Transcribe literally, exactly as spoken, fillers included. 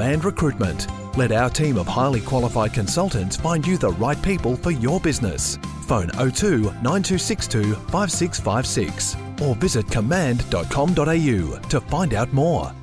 Command Recruitment. Let our team of highly qualified consultants find you the right people for your business. Phone oh two nine two six two five six five six or visit command dot com dot a u to find out more.